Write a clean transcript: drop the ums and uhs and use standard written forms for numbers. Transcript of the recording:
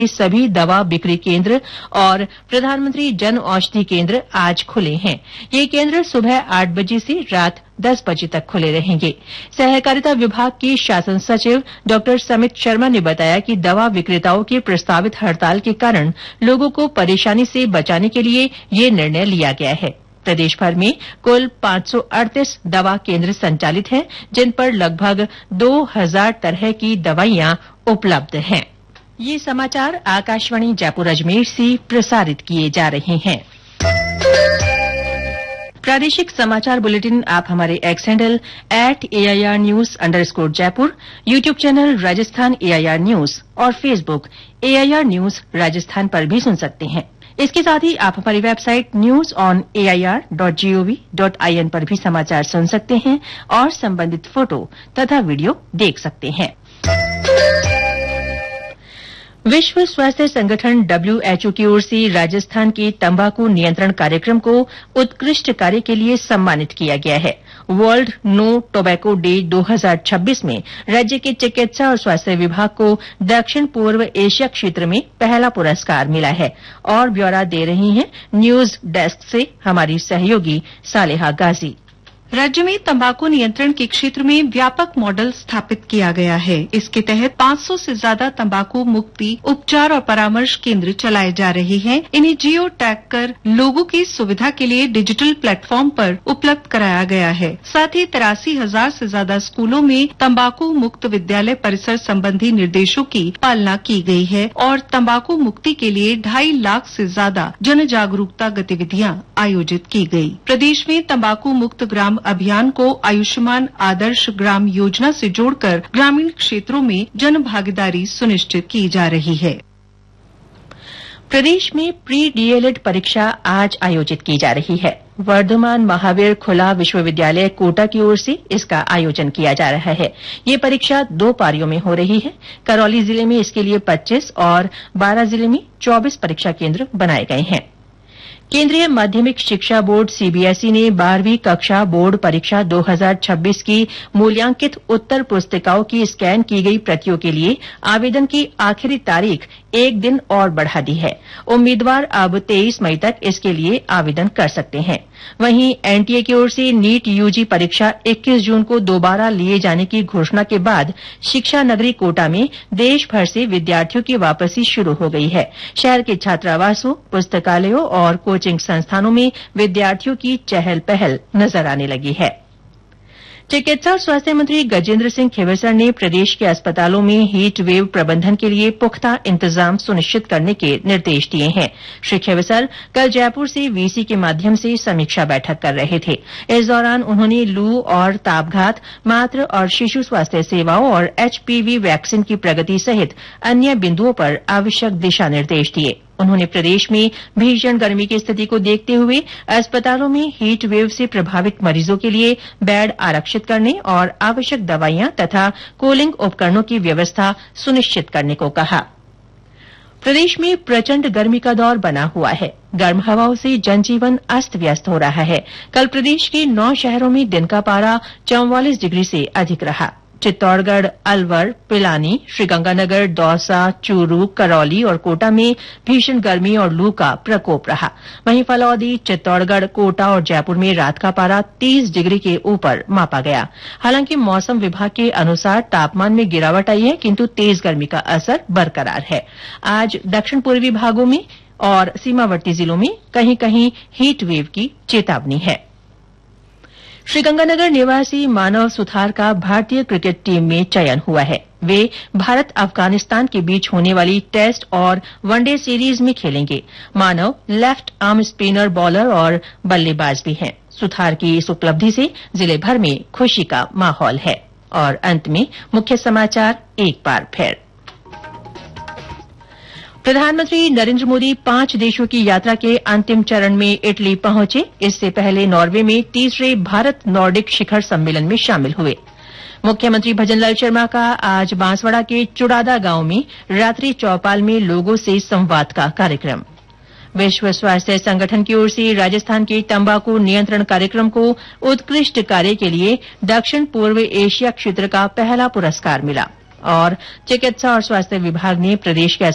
सभी दवा बिक्री केंद्र और प्रधानमंत्री जन औषधि केंद्र आज खुले हैं। ये केंद्र सुबह 8 बजे से रात 10 बजे तक खुले रहेंगे। सहकारिता विभाग के शासन सचिव डॉ समित शर्मा ने बताया कि दवा विक्रेताओं की प्रस्तावित हड़ताल के कारण लोगों को परेशानी से बचाने के लिए ये निर्णय लिया गया है। प्रदेश भर में कुल 538 दवा केंद्र संचालित हैं, जिन पर लगभग 2000 तरह की दवाइयां उपलब्ध हैं। ये समाचार आकाशवाणी जयपुर अजमेर से प्रसारित किए जा रहे हैं। प्रादेशिक समाचार बुलेटिन आप हमारे x handle @AIR News_ Jaipur, YouTube channel Rajasthan AIR News और फेसबुक AIR News राजस्थान पर भी सुन सकते हैं। इसके साथ ही आप हमारी वेबसाइट newsonair.gov.in पर भी समाचार सुन सकते हैं और संबंधित फोटो तथा वीडियो देख सकते हैं। विश्व स्वास्थ्य संगठन WHO की ओर से राजस्थान के तंबाकू नियंत्रण कार्यक्रम को उत्कृष्ट कार्य के लिए सम्मानित किया गया है। वर्ल्ड नो टोबैको डे 2026 में राज्य के चिकित्सा और स्वास्थ्य विभाग को दक्षिण पूर्व एशिया क्षेत्र में पहला पुरस्कार मिला है। और ब्यौरा दे रही हैं न्यूज डेस्क से हमारी सहयोगी सालेहा गाजी। राज्य में तंबाकू नियंत्रण के क्षेत्र में व्यापक मॉडल स्थापित किया गया है। इसके तहत 500 से ज्यादा तंबाकू मुक्ति उपचार और परामर्श केंद्र चलाए जा रहे हैं। इन्हें जियो टैग कर लोगों की सुविधा के लिए डिजिटल प्लेटफॉर्म पर उपलब्ध कराया गया है। साथ ही 83,000 से ज्यादा स्कूलों में तंबाकू मुक्त विद्यालय परिसर संबंधी निर्देशों की पालना की गई है और तंबाकू मुक्ति के लिए 2.5 लाख से ज्यादा जन जागरूकता गतिविधियां आयोजित की गई। प्रदेश में तंबाकू मुक्त ग्राम अभियान को आयुष्मान आदर्श ग्राम योजना से जोड़कर ग्रामीण क्षेत्रों में जन भागीदारी सुनिश्चित की जा रही है। प्रदेश में प्री DLED परीक्षा आज आयोजित की जा रही है। वर्धमान महावीर खुला विश्वविद्यालय कोटा की ओर से इसका आयोजन किया जा रहा है। ये परीक्षा 2 पारियों में हो रही है। करौली जिले में इसके लिए 25 और 12 जिले में 24 परीक्षा केंद्र बनाए गए हैं। केंद्रीय माध्यमिक शिक्षा बोर्ड CBSE ने 12वीं कक्षा बोर्ड परीक्षा 2026 की मूल्यांकित उत्तर पुस्तिकाओं की स्कैन की गई प्रतियों के लिए आवेदन की आखिरी तारीख 1 दिन और बढ़ा दी है। उम्मीदवार अब 23 मई तक इसके लिए आवेदन कर सकते हैं। वहीं NTA की ओर से नीट UG परीक्षा 21 जून को दोबारा लिए जाने की घोषणा के बाद शिक्षा नगरी कोटा में देश भर से विद्यार्थियों की वापसी शुरू हो गई है। शहर के छात्रावासों, पुस्तकालयों और कोचिंग संस्थानों में विद्यार्थियों की चहल पहल नजर आने लगी है। चिकित्सा और स्वास्थ्य मंत्री गजेंद्र सिंह खींवसर ने प्रदेश के अस्पतालों में हीट वेव प्रबंधन के लिए पुख्ता इंतजाम सुनिश्चित करने के निर्देश दिए हैं। श्री खींवसर कल जयपुर से VC के माध्यम से समीक्षा बैठक कर रहे थे। इस दौरान उन्होंने लू और तापघात, मातृ और शिशु स्वास्थ्य सेवाओं और HPV वैक्सीन की प्रगति सहित अन्य बिंदुओं पर आवश्यक दिशा निर्देश दिए। उन्होंने प्रदेश में भीषण गर्मी की स्थिति को देखते हुए अस्पतालों में हीट वेव से प्रभावित मरीजों के लिए बेड आरक्षित करने और आवश्यक दवाइयां तथा कूलिंग उपकरणों की व्यवस्था सुनिश्चित करने को कहा। प्रदेश में प्रचंड गर्मी का दौर बना हुआ है। गर्म हवाओं से जनजीवन अस्त व्यस्त हो रहा है। कल प्रदेश के 9 शहरों में दिन का पारा 44 डिग्री से अधिक रहा। चित्तौड़गढ़, अलवर, पिलानी, श्रीगंगानगर, दौसा, चूरू, करौली और कोटा में भीषण गर्मी और लू का प्रकोप रहा। वहीं फलौदी, चित्तौड़गढ़, कोटा और जयपुर में रात का पारा 30 डिग्री के ऊपर मापा गया। हालांकि मौसम विभाग के अनुसार तापमान में गिरावट आई है, किंतु तेज गर्मी का असर बरकरार है। आज दक्षिण पूर्वी भागों में और सीमावर्ती जिलों में कहीं कहीं हीट वेव की चेतावनी है। श्रीगंगानगर निवासी मानव सुथार का भारतीय क्रिकेट टीम में चयन हुआ है। वे भारत अफगानिस्तान के बीच होने वाली टेस्ट और वनडे सीरीज में खेलेंगे। मानव लेफ्ट आर्म स्पिनर, बॉलर और बल्लेबाज भी हैं। सुथार की इस उपलब्धि से जिले भर में खुशी का माहौल है। और अंत में मुख्य समाचार एक बार फिर। प्रधानमंत्री नरेंद्र मोदी 5 देशों की यात्रा के अंतिम चरण में इटली पहुंचे। इससे पहले नॉर्वे में तीसरे भारत नॉर्डिक शिखर सम्मेलन में शामिल हुए। मुख्यमंत्री भजनलाल शर्मा का आज बांसवाड़ा के चुड़ादा गांव में रात्रि चौपाल में लोगों से संवाद का कार्यक्रम। विश्व स्वास्थ्य संगठन की ओर से राजस्थान के तंबाकू नियंत्रण कार्यक्रम को उत्कृष्ट कार्य के लिए दक्षिण पूर्व एशिया क्षेत्र का पहला पुरस्कार मिला। और चिकित्सा और स्वास्थ्य विभाग ने प्रदेश के